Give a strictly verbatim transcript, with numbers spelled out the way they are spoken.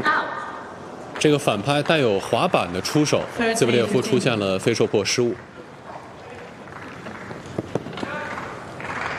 这个反拍带有滑板的出手，兹维列夫出现了非受迫失误。